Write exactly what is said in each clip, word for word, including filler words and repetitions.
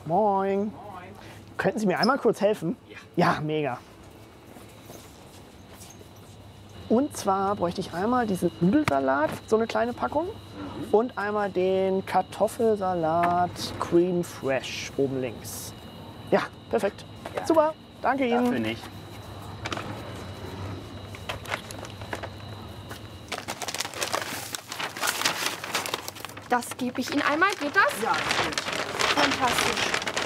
Moin. Könnten Sie mir einmal kurz helfen? Ja. Ja, mega. Und zwar bräuchte ich einmal diesen Nudelsalat, so eine kleine Packung. Mhm. Und einmal den Kartoffelsalat Cream Fresh oben links. Ja, perfekt. Ja. Super, danke Ihnen. Dafür nicht. Das gebe ich Ihnen einmal, geht das? Ja, das geht. Fantastisch.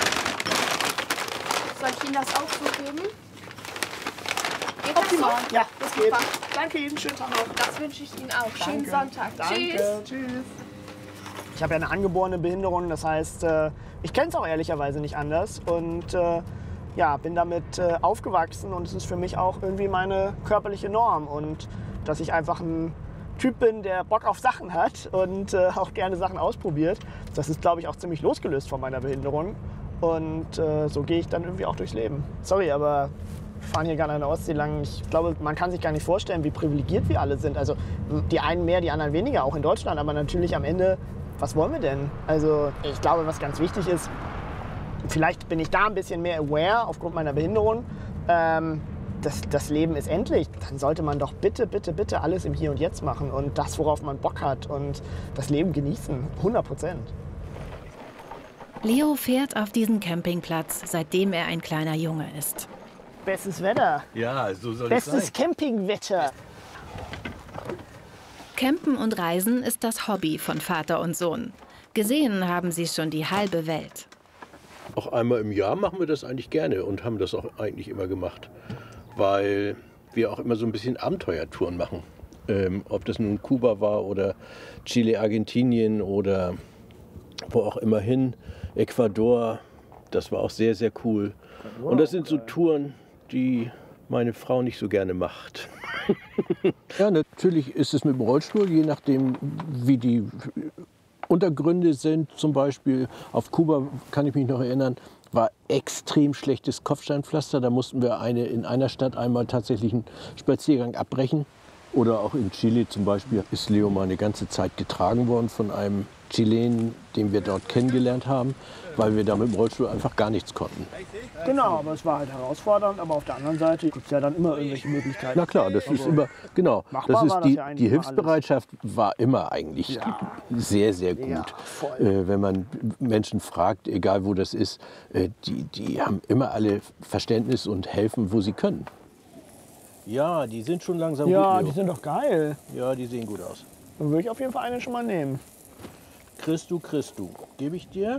Soll ich Ihnen das auch so geben? Geht Optimal. das so? Ja, das geht. Super. Danke Ihnen, schönen Tag noch. Das wünsche ich Ihnen auch. Schönen Danke. Sonntag. Danke. Tschüss. Tschüss. Ich habe ja eine angeborene Behinderung, das heißt, äh, ich kenne es auch ehrlicherweise nicht anders. Und äh, ja, bin damit äh, aufgewachsen und es ist für mich auch irgendwie meine körperliche Norm. Und dass ich einfach ein Typ bin, der Bock auf Sachen hat und äh, auch gerne Sachen ausprobiert, das ist, glaube ich, auch ziemlich losgelöst von meiner Behinderung. Und äh, so gehe ich dann irgendwie auch durchs Leben. Sorry, aber wir fahren hier gerade an der Ostsee lang. Ich glaube, man kann sich gar nicht vorstellen, wie privilegiert wir alle sind. Also die einen mehr, die anderen weniger, auch in Deutschland. Aber natürlich am Ende, was wollen wir denn? Also ich glaube, was ganz wichtig ist, vielleicht bin ich da ein bisschen mehr aware aufgrund meiner Behinderung. Ähm, das, das Leben ist endlich. Dann sollte man doch bitte, bitte, bitte alles im Hier und Jetzt machen und das, worauf man Bock hat und das Leben genießen. hundert Prozent. Leo fährt auf diesen Campingplatz, seitdem er ein kleiner Junge ist. Bestes Wetter. Ja, so soll es Bestes sein. Campingwetter. Campen und Reisen ist das Hobby von Vater und Sohn. Gesehen haben sie schon die halbe Welt. Auch einmal im Jahr machen wir das eigentlich gerne und haben das auch eigentlich immer gemacht, weil wir auch immer so ein bisschen Abenteuertouren machen. Ähm, ob das nun Kuba war oder Chile, Argentinien oder wo auch immer hin, Ecuador, das war auch sehr, sehr cool. Und das sind so Touren, die meine Frau nicht so gerne macht. Ja, natürlich ist es mit dem Rollstuhl, je nachdem, wie die Untergründe sind. Zum Beispiel auf Kuba, kann ich mich noch erinnern, war extrem schlechtes Kopfsteinpflaster. Da mussten wir eine, in einer Stadt einmal tatsächlich einen Spaziergang abbrechen. Oder auch in Chile zum Beispiel ist Leo mal eine ganze Zeit getragen worden von einem Chilenen, den wir dort kennengelernt haben, weil wir da mit dem Rollstuhl einfach gar nichts konnten. Genau, aber es war halt herausfordernd. Aber auf der anderen Seite gibt es ja dann immer irgendwelche Möglichkeiten. Na klar, das ist Also, immer, genau, machbar das ist war das die, ja eigentlich die immer Hilfsbereitschaft war immer eigentlich Ja. sehr, sehr gut. Ja, voll. Äh, wenn man Menschen fragt, egal wo das ist, äh, die, die haben immer alle Verständnis und helfen, wo sie können. Ja, die sind schon langsam Ja, gut. die sind doch geil. Ja, die sehen gut aus. Dann würde ich auf jeden Fall eine schon mal nehmen. Kriegst du, kriegst du. Gebe ich dir?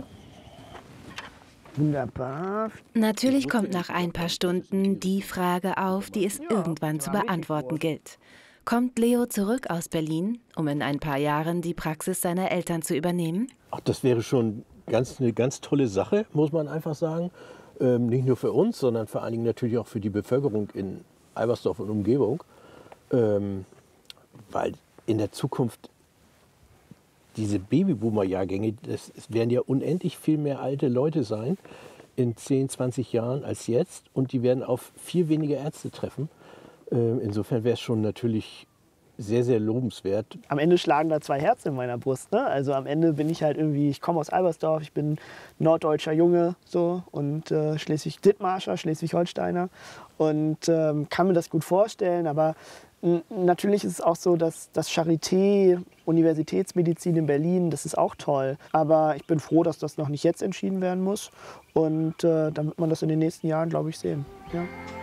Wunderbar. Natürlich kommt nach ein paar Stunden die Frage auf, die es irgendwann zu beantworten gilt. Kommt Leo zurück aus Berlin, um in ein paar Jahren die Praxis seiner Eltern zu übernehmen? Ach, das wäre schon ganz, eine ganz tolle Sache, muss man einfach sagen. Ähm, nicht nur für uns, sondern vor allen Dingen natürlich auch für die Bevölkerung in Albersdorf und Umgebung. Ähm, weil in der Zukunft diese Babyboomer-Jahrgänge, das, es werden ja unendlich viel mehr alte Leute sein in zehn, zwanzig Jahren als jetzt. Und die werden auf viel weniger Ärzte treffen. Ähm, insofern wäre es schon natürlich sehr, sehr lobenswert. Am Ende schlagen da zwei Herzen in meiner Brust. Ne? Also am Ende bin ich halt irgendwie, ich komme aus Albersdorf, ich bin norddeutscher Junge so, und äh, Schleswig-Dithmarscher, Schleswig-Holsteiner und ähm, kann mir das gut vorstellen. Aber n- natürlich ist es auch so, dass das Charité, Universitätsmedizin in Berlin, das ist auch toll. Aber ich bin froh, dass das noch nicht jetzt entschieden werden muss. Und äh, dann wird man das in den nächsten Jahren, glaube ich, sehen. Ja.